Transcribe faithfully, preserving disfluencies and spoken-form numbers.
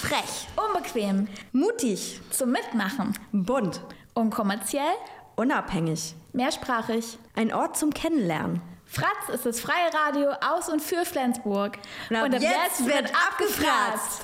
Frech. Unbequem. Mutig. Zum Mitmachen. Bunt. Unkommerziell. Unabhängig. Mehrsprachig. Ein Ort zum Kennenlernen. Fratz ist das freie Radio aus und für Flensburg. Und ab, und ab jetzt, jetzt wird abgefratzt.